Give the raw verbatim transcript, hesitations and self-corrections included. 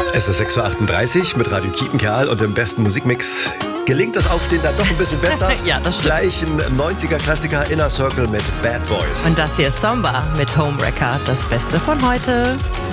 Es ist sechs Uhr achtunddreißig mit Radio Kietenkerl und dem besten Musikmix. Gelingt das Aufstehen dann doch ein bisschen besser? Ja, das stimmt. Gleich ein neunziger-Klassiker Inner Circle mit Bad Boys. Und das hier ist Samba mit Homewrecker, das Beste von heute.